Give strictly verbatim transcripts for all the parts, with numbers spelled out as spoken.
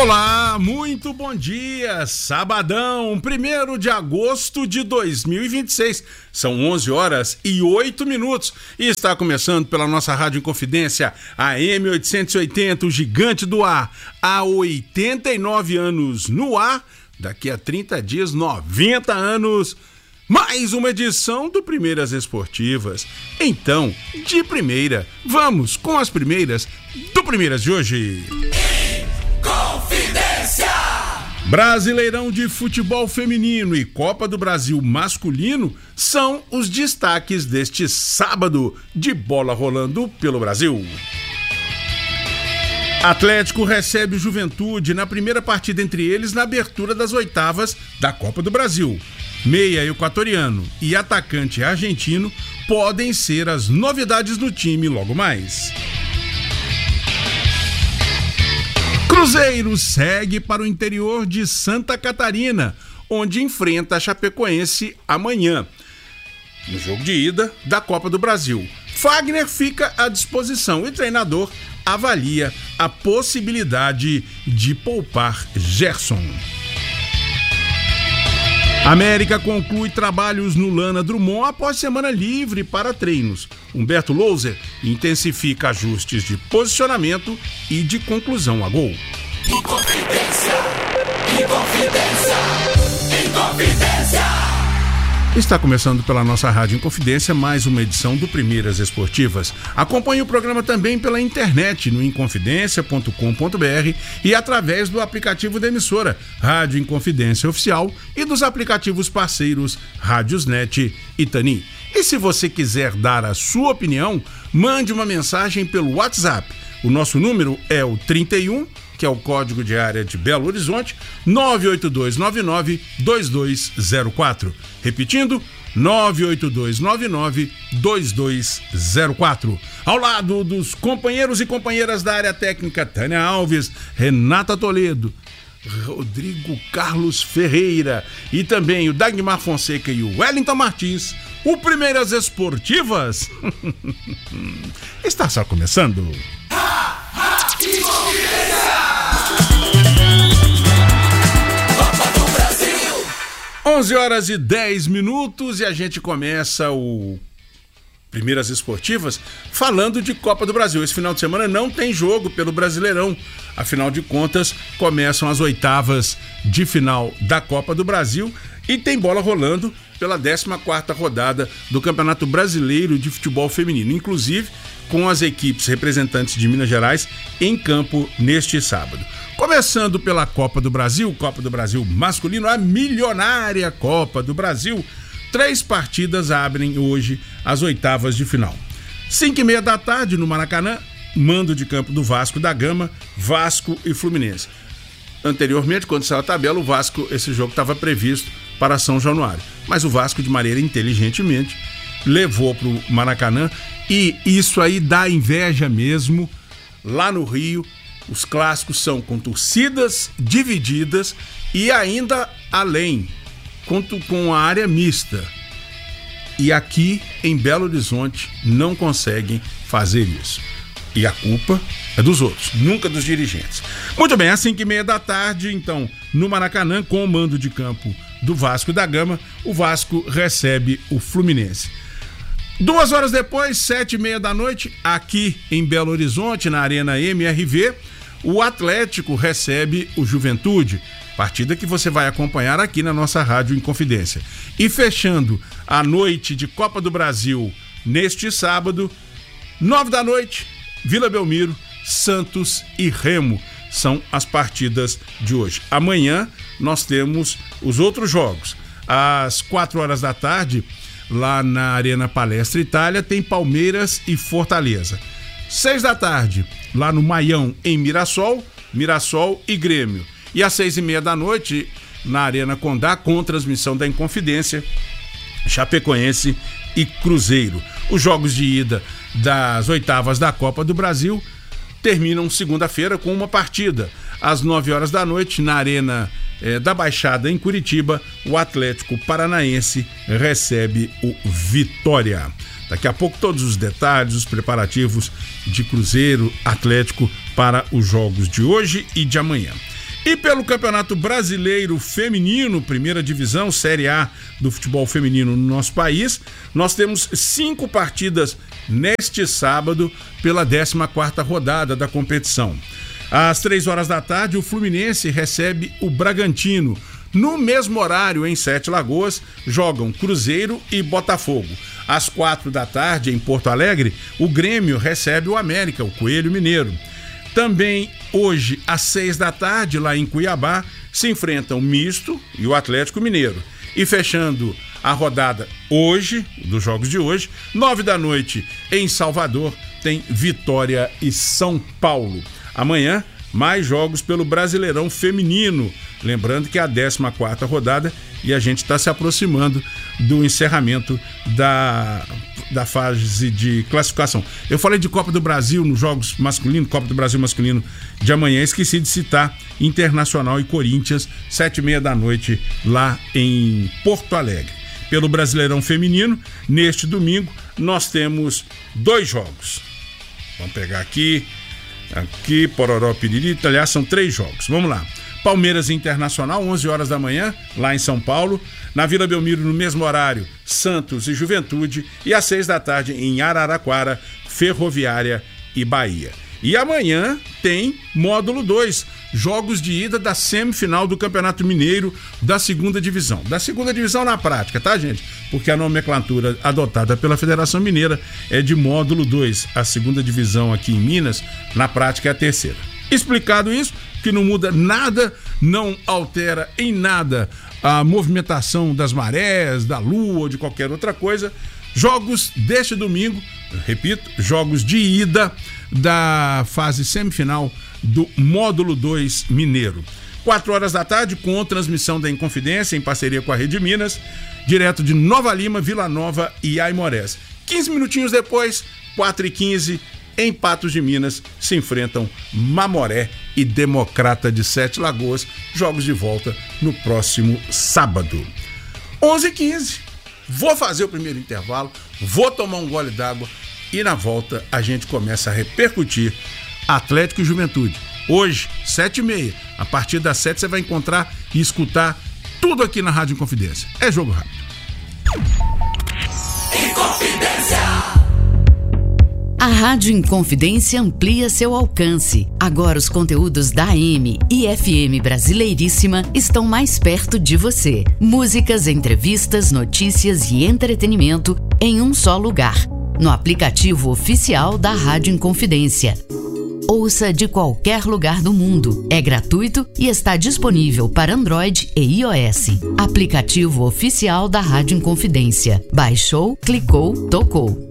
Olá, muito bom dia, sabadão, primeiro de agosto de dois mil e vinte e seis, são onze horas e oito minutos e está começando pela nossa Rádio Inconfidência, a M oitocentos e oitenta, o gigante do ar, há oitenta e nove anos no ar, daqui a trinta dias, noventa anos, mais uma edição do Primeiras Esportivas. Então, de primeira, vamos com as primeiras do Primeiras de hoje. Confidência! Brasileirão de futebol feminino e Copa do Brasil masculino são os destaques deste sábado de bola rolando pelo Brasil. Atlético recebe o Juventude na primeira partida entre eles na abertura das oitavas da Copa do Brasil. Meia equatoriano e atacante argentino podem ser as novidades do time logo mais. Cruzeiro segue para o interior de Santa Catarina, onde enfrenta a Chapecoense amanhã, no jogo de ida da Copa do Brasil. Fagner fica à disposição e o treinador avalia a possibilidade de poupar Gerson. América conclui trabalhos no Lana Drummond após semana livre para treinos. Humberto Louser intensifica ajustes de posicionamento e de conclusão a gol. Inconfidência! Inconfidência! Inconfidência! Está começando pela nossa Rádio Inconfidência mais uma edição do Primeiras Esportivas. Acompanhe o programa também pela internet no inconfidencia ponto com ponto br e através do aplicativo da emissora Rádio Inconfidência Oficial e dos aplicativos parceiros Rádiosnet e Tani. E se você quiser dar a sua opinião, mande uma mensagem pelo WhatsApp. O nosso número é o trinta e um, que é o código de área de Belo Horizonte, nove oito dois nove nove dois dois zero quatro. Repetindo, nove oito dois nove nove dois dois zero quatro. Ao lado dos companheiros e companheiras da área técnica, Tânia Alves, Renata Toledo, Rodrigo Carlos Ferreira e também o Dagmar Fonseca e o Wellington Martins, o Primeiras Esportivas está só começando. Ha, ha, onze horas e dez minutos e a gente começa o Primeiras Esportivas falando de Copa do Brasil. Esse final de semana não tem jogo pelo Brasileirão. Afinal de contas, começam as oitavas de final da Copa do Brasil e tem bola rolando pela décima quarta rodada do Campeonato Brasileiro de Futebol Feminino, inclusive com as equipes representantes de Minas Gerais em campo neste sábado. Começando pela Copa do Brasil, Copa do Brasil masculino, a milionária Copa do Brasil. Três partidas abrem hoje as oitavas de final. Cinco e meia da tarde no Maracanã, mando de campo do Vasco da Gama, Vasco e Fluminense. Anteriormente, quando saiu a tabela, o Vasco, esse jogo estava previsto para São Januário. Mas o Vasco, de maneira inteligentemente, levou para o Maracanã e isso aí dá inveja mesmo. Lá no Rio, os clássicos são com torcidas divididas e ainda além, com, com a área mista. E aqui em Belo Horizonte não conseguem fazer isso. E a culpa é dos outros, nunca dos dirigentes. Muito bem, às cinco e meia da tarde, então, no Maracanã, com o mando de campo do Vasco da Gama, o Vasco recebe o Fluminense. Duas horas depois, sete e meia da noite, aqui em Belo Horizonte, na Arena M R V, o Atlético recebe o Juventude, partida que você vai acompanhar aqui na nossa Rádio Inconfidência. E fechando a noite de Copa do Brasil neste sábado, nove da noite, Vila Belmiro, Santos e Remo são as partidas de hoje. Amanhã nós temos os outros jogos. Às quatro horas da tarde, lá na Arena Palestra Itália, tem Palmeiras e Fortaleza. Seis da tarde, lá no Maião, em Mirassol, Mirassol e Grêmio. E às seis e meia da noite, na Arena Condá, com transmissão da Inconfidência, Chapecoense e Cruzeiro. Os jogos de ida das oitavas da Copa do Brasil terminam segunda-feira com uma partida. Às nove horas da noite, na Arena eh, da Baixada, em Curitiba, o Atlético Paranaense recebe o Vitória. Daqui a pouco todos os detalhes, os preparativos de Cruzeiro, Atlético para os jogos de hoje e de amanhã. E pelo Campeonato Brasileiro Feminino, primeira divisão, Série A do futebol feminino no nosso país, nós temos cinco partidas neste sábado pela décima quarta rodada da competição. Às três horas da tarde, o Fluminense recebe o Bragantino. No mesmo horário, em Sete Lagoas, jogam Cruzeiro e Botafogo. Às quatro da tarde, em Porto Alegre, o Grêmio recebe o América, o Coelho Mineiro. Também hoje, às seis da tarde, lá em Cuiabá, se enfrentam o Misto e o Atlético Mineiro. E fechando a rodada hoje, dos jogos de hoje, nove da noite, em Salvador, tem Vitória e São Paulo. Amanhã, mais jogos pelo Brasileirão Feminino. Lembrando que é a décima quarta rodada e a gente está se aproximando do encerramento da, da fase de classificação. Eu falei de Copa do Brasil nos jogos masculinos, Copa do Brasil masculino de amanhã, esqueci de citar Internacional e Corinthians, sete e meia da noite, lá em Porto Alegre. Pelo Brasileirão Feminino, neste domingo, nós temos dois jogos. Vamos pegar aqui, aqui, Pororó, Piririta, aliás, são três jogos. Vamos lá. Palmeiras Internacional, onze horas da manhã, lá em São Paulo. Na Vila Belmiro, no mesmo horário, Santos e Juventude. E às seis da tarde, em Araraquara, Ferroviária e Bahia. E amanhã tem módulo dois, jogos de ida da semifinal do Campeonato Mineiro da segunda divisão. Da segunda divisão na prática, tá, gente? Porque a nomenclatura adotada pela Federação Mineira é de módulo dois. A segunda divisão aqui em Minas, na prática, é a terceira. Explicado isso, que não muda nada, não altera em nada a movimentação das marés, da lua ou de qualquer outra coisa. Jogos deste domingo, repito, jogos de ida da fase semifinal do módulo dois mineiro. quatro horas da tarde, com transmissão da Inconfidência, em parceria com a Rede Minas, direto de Nova Lima, Vila Nova e Aimorés. quinze minutinhos depois, quatro e quinze, em Patos de Minas, se enfrentam Mamoré e Democrata de Sete Lagoas. Jogos de volta no próximo sábado. onze e quinze. Vou fazer o primeiro intervalo, vou tomar um gole d'água e na volta a gente começa a repercutir Atlético e Juventude. Hoje, sete e meia. A partir das sete você vai encontrar e escutar tudo aqui na Rádio Inconfidência. É jogo rápido. Inconfidência. A Rádio Inconfidência amplia seu alcance. Agora os conteúdos da A M e F M Brasileiríssima estão mais perto de você. Músicas, entrevistas, notícias e entretenimento em um só lugar. No aplicativo oficial da Rádio Inconfidência. Ouça de qualquer lugar do mundo. É gratuito e está disponível para Android e iOS. Aplicativo oficial da Rádio Inconfidência. Baixou, clicou, tocou.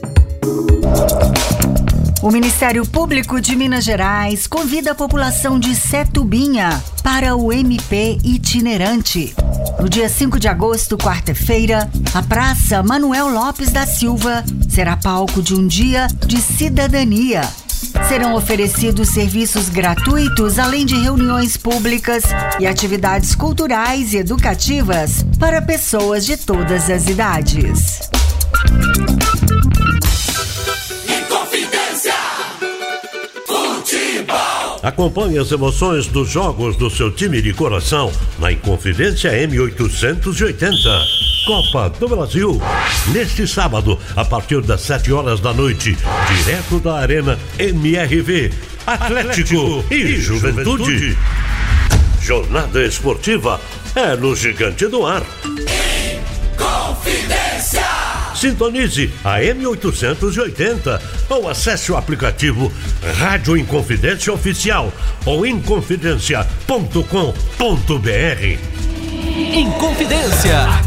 O Ministério Público de Minas Gerais convida a população de Setubinha para o M P itinerante. No dia cinco de agosto, quarta-feira, a Praça Manuel Lopes da Silva será palco de um dia de cidadania. Serão oferecidos serviços gratuitos, além de reuniões públicas e atividades culturais e educativas para pessoas de todas as idades. Acompanhe as emoções dos jogos do seu time de coração na Inconfidência M oitocentos e oitenta. Copa do Brasil. Neste sábado, a partir das sete horas da noite, direto da Arena M R V. Atlético e Juventude. Jornada esportiva é no Gigante do Ar. Inconfidência. Sintonize a M oitocentos e oitenta ou acesse o aplicativo Rádio Inconfidência Oficial ou inconfidencia ponto com ponto br. Inconfidência.